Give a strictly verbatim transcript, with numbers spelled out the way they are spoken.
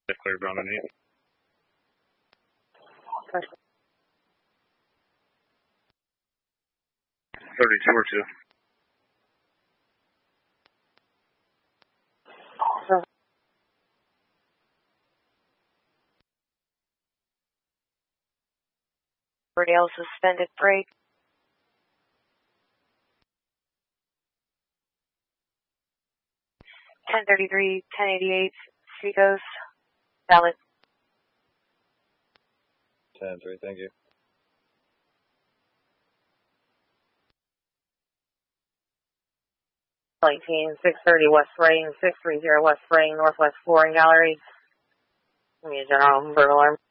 Clear ground underneath. thirty-two or two. Radial suspended brake. ten thirty-three, ten eighty-eight, Seagulls, valid. ten three, thank you. nineteen, six thirty West Ring, six three zero West Ring, Northwest Flooring Gallery. Give me a general verbal alarm.